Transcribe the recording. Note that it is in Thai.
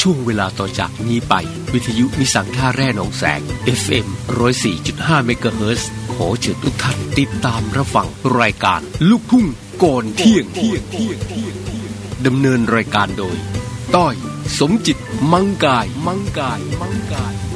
ช่วงเวลาต่อจากนี้ไปวิทยุนิสังท่าแร่หนองแสง FM 104.5 เมกะเฮิรตซ์ขอเชิญทุกท่านติดตามรับฟังรายการลูกทุ่งก่อนเที่ยงดำเนินรายการโดยต้อยสมจิตมังกาย